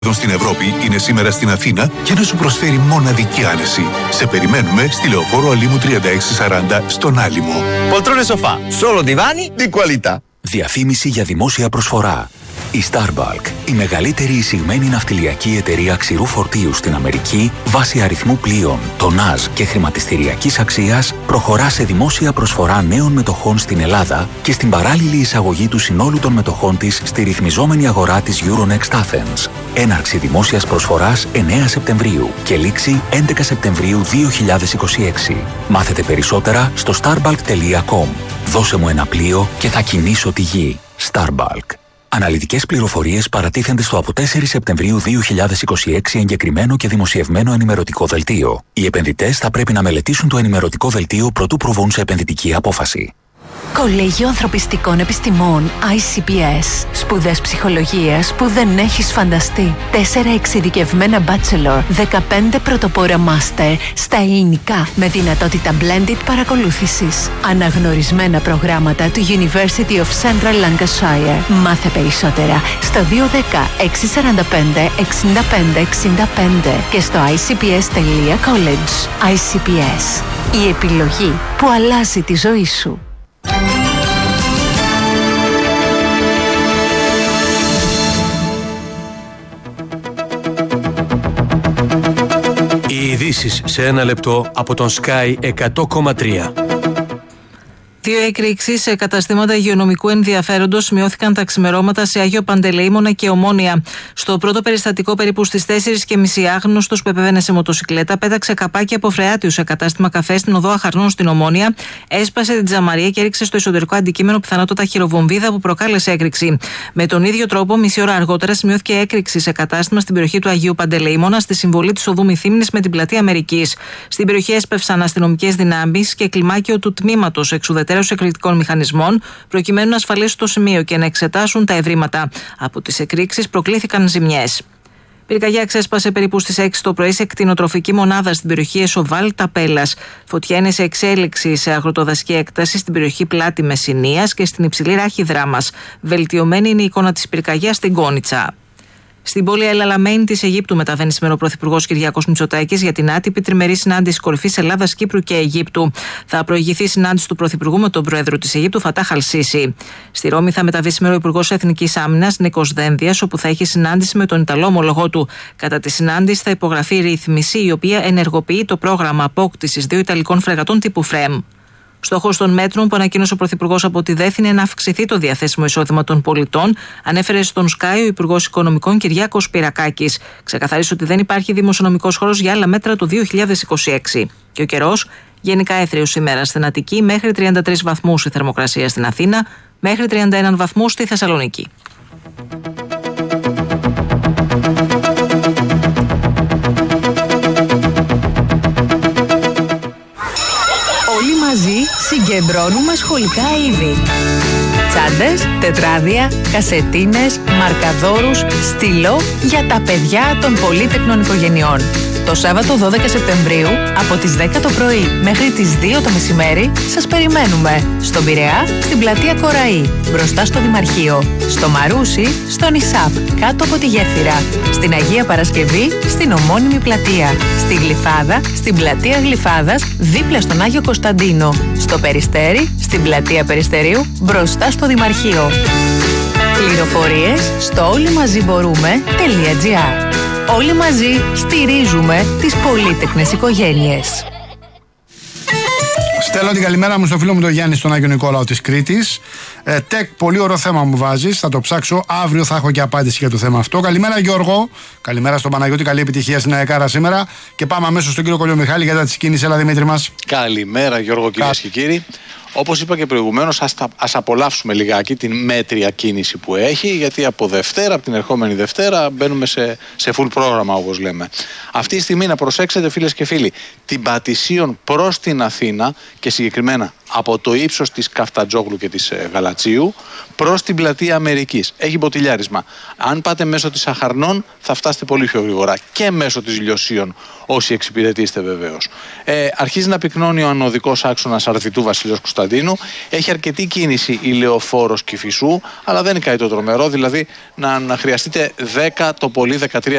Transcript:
στην Ευρώπη είναι σήμερα στην Αθήνα για να σου προσφέρει μοναδική άνεση. Σε περιμένουμε στη Λεωφόρο Αλήμου 3640 στον Άλυμο. Poltrone sofà, solo divani di qualità. Διαφήμιση για δημόσια προσφορά. Η Starbulk, η μεγαλύτερη εισηγμένη ναυτιλιακή εταιρεία ξηρού φορτίου στην Αμερική, βάσει αριθμού πλοίων, τονάζ και χρηματιστηριακής αξίας, προχωρά σε δημόσια προσφορά νέων μετοχών στην Ελλάδα και στην παράλληλη εισαγωγή του συνόλου των μετοχών της στη ρυθμιζόμενη αγορά της Euronext Athens. Έναρξη δημόσιας προσφοράς 9 Σεπτεμβρίου και λήξη 11 Σεπτεμβρίου 2026. Μάθετε περισσότερα στο starbulk.com. Δώσε μου ένα πλοίο και θα κινήσω τη γη. Starbulk. Αναλυτικές πληροφορίες παρατίθενται στο από 4 Σεπτεμβρίου 2026 εγκεκριμένο και δημοσιευμένο ενημερωτικό δελτίο. Οι επενδυτές θα πρέπει να μελετήσουν το ενημερωτικό δελτίο προτού προβούν σε επενδυτική απόφαση. Κολέγιο Ανθρωπιστικών Επιστημών ICPS. Σπουδές ψυχολογίας που δεν έχεις φανταστεί. 4 εξειδικευμένα bachelor, 15 πρωτοπόρα master στα ελληνικά με δυνατότητα blended παρακολούθησης. Αναγνωρισμένα προγράμματα του University of Central Lancashire. Μάθε περισσότερα στο 210 645 65 65 και στο icps.college. ICPS. Η επιλογή που αλλάζει τη ζωή σου. Οι ειδήσεις σε ένα λεπτό από τον Sky 100,3. 2 εκρήξεις σε καταστήματα υγειονομικού ενδιαφέροντος σημειώθηκαν τα ξημερώματα σε Άγιο Παντελεήμονα και Ομόνια. Στο πρώτο περιστατικό, περίπου στις 4:30, άγνωστος που επέβαινε σε μοτοσικλέτα πέταξε καπάκι από φρεάτιου σε κατάστημα καφέ στην οδό Αχαρνών στην Ομόνια, έσπασε την τζαμαρία και έριξε στο εσωτερικό αντικείμενο πιθανότατα χειροβομβίδα που προκάλεσε έκρηξη. Με τον ίδιο τρόπο, μισή ώρα αργότερα, σημειώθηκε έκρηξη σε κατάστημα στην περιοχή του Αγίου Παντελεήμονα, στη συμβολή της οδού Μυθύμνης με την πλατεία Αμερικής. Στην περιοχή έσπευσαν αστυνομικές δυνάμεις και κλιμάκιο του τμήματος εξουδετερώσεως εκρηκτικών μηχανισμών, προκειμένου να ασφαλίσουν το σημείο και να εξετάσουν τα ευρήματα. Από τις εκρήξεις προκλήθηκαν ζημιές. Πυρκαγιά ξέσπασε περίπου στις 6 το πρωί σε κτηνοτροφική μονάδα στην περιοχή Εσοβάλ Ταπέλας. Φωτιά είναι σε εξέλιξη σε αγροτοδασική έκταση στην περιοχή Πλάτη Μεσσηνίας και στην υψηλή ράχη Δράμας. Βελτιωμένη είναι η εικόνα της πυρκαγιάς στην Κόνιτσα. Στην πόλη Ελαλαμένη της Αιγύπτου μεταβαίνει σήμερα ο Πρωθυπουργός Κυριάκος Μητσοτάκης για την άτυπη τριμερή συνάντηση κορυφής Ελλάδας, Κύπρου και Αιγύπτου. Θα προηγηθεί η συνάντηση του Πρωθυπουργού με τον Πρόεδρο της Αιγύπτου, Φατάχ Αλ-Σίσι. Στη Ρώμη θα μεταβεί σήμερα ο Υπουργός Εθνικής Άμυνας, Νίκος Δένδιας, όπου θα έχει συνάντηση με τον Ιταλό ομολογό του. Κατά τη συνάντηση θα υπογραφεί ρύθμιση η οποία ενεργοποιεί το πρόγραμμα απόκτησης 2 Ιταλικών φρεγατών τύπου ΦΡΕΜ. Στόχος των μέτρων που ανακοίνωσε ο Πρωθυπουργός από τη ΔΕΘ είναι να αυξηθεί το διαθέσιμο εισόδημα των πολιτών, ανέφερε στον Sky ο Υπουργός Οικονομικών Κυριάκος Πυρακάκης. Ξεκαθαρίσει ότι δεν υπάρχει δημοσιονομικός χώρος για άλλα μέτρα το 2026. Και ο καιρός, γενικά έθριος σήμερα στην Αττική, μέχρι 33 βαθμούς η θερμοκρασία στην Αθήνα, μέχρι 31 βαθμούς στη Θεσσαλονίκη. Όλοι μαζί συγκεντρώνουμε σχολικά είδη. Τσάντες, τετράδια, κασετίνες, μαρκαδόρους, στυλό για τα παιδιά των πολύτεκνων οικογενειών. Το Σάββατο 12 Σεπτεμβρίου από τις 10 το πρωί μέχρι τις 2 το μεσημέρι σας περιμένουμε στον Πειραιά, στην πλατεία Κοραή, μπροστά στο Δημαρχείο, στο Μαρούσι, στον Ισάπ, κάτω από τη Γέφυρα, στην Αγία Παρασκευή, στην ομώνυμη πλατεία, στη Γλυφάδα, στην πλατεία Γλυφάδας, δίπλα στον Άγιο Κωνσταντίνο, στο Περιστέρι, στην πλατεία Περιστερίου, μπροστά στο Δημαρχείο. Πληροφορίες στο όλοιμαζιμπορούμε.gr. Όλοι μαζί στηρίζουμε τις πολύτεκνες οικογένειες. Στέλνω την καλημέρα μου στο φίλο μου τον Γιάννη στον Άγιο Νικόλαο της Κρήτης. Τεκ, πολύ ωραίο θέμα μου βάζεις, θα το ψάξω. Αύριο θα έχω και απάντηση για το θέμα αυτό. Καλημέρα Γιώργο, καλημέρα στον Παναγιώτη, καλή επιτυχία στην ΑΕΚΑΡΑ σήμερα. Και πάμε αμέσως στον κύριο Κολιομιχάλη για τη κίνηση. Έλα Δημήτρη μας. Καλημέρα Γιώργο, κυρίες και κύριοι. Όπως είπα και προηγουμένως, ας απολαύσουμε λιγάκι την μέτρια κίνηση που έχει, γιατί από Δευτέρα, από την ερχόμενη Δευτέρα, μπαίνουμε σε full πρόγραμμα, όπως λέμε. Αυτή τη στιγμή να προσέξετε, φίλες και φίλοι, την Πατησίων προς την Αθήνα και συγκεκριμένα από το ύψος της Καφτατζόγλου και της Γαλατσίου προς την πλατεία Αμερικής. Έχει μποτιλιάρισμα. Αν πάτε μέσω της Αχαρνών θα φτάσετε πολύ πιο γρήγορα και μέσω της όσοι εξυπηρετήσετε βεβαίως. Αρχίζει να πυκνώνει ο ανωδικός άξονας Αρδιτού Βασιλέως Κωνσταντίνου Κωνσταντίνου. Έχει αρκετή κίνηση η Λεωφόρος Κηφισού, αλλά δεν είναι κάτι το τρομερό, δηλαδή να χρειαστείτε 10 το πολύ 13